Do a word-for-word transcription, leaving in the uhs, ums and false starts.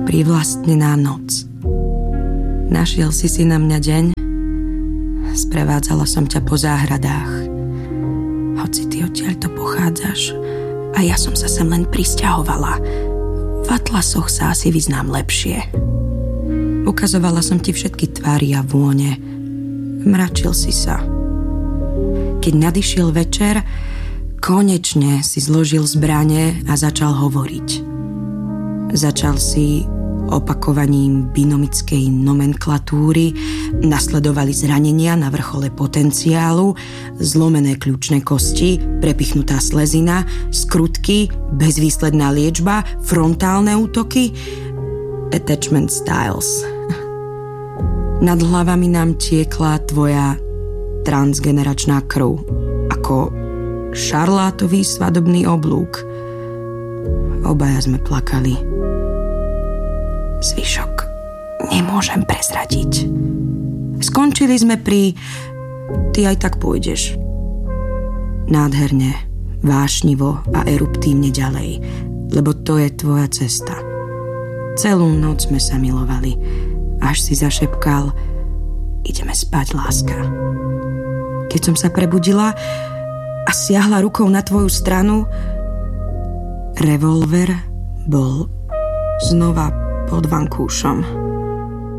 Privlastnená noc. Našiel si si na mňa deň, sprevádzala som ťa po záhradách. Hoci ty odtiaľto pochádzaš, a ja som sa sem len prisťahovala. V atlasoch sa asi vyznám lepšie. Ukazovala som ti všetky tvary a vône. Mračil si sa. Keď nadišiel večer, konečne si zložil zbrane a začal hovoriť. Začal si opakovaním binomickej nomenklatúry, nasledovali zranenia na vrchole potenciálu, zlomené kľúčne kosti, prepichnutá slezina, skrutky, bezvýsledná liečba, frontálne útoky, attachment styles. Nad hlavami nám tiekla tvoja transgeneračná krv, ako šarlátový svadobný oblúk. Obaja sme plakali. Zvyšok nemôžem prezradiť. Skončili sme pri ty aj tak pôjdeš. Nádherne, vášnivo a eruptívne ďalej, lebo to je tvoja cesta. Celú noc sme sa milovali, až si zašepkal: ideme spať, láska. Keď som sa prebudila a siahla rukou na tvoju stranu, revolver bol znova pod vankúšom.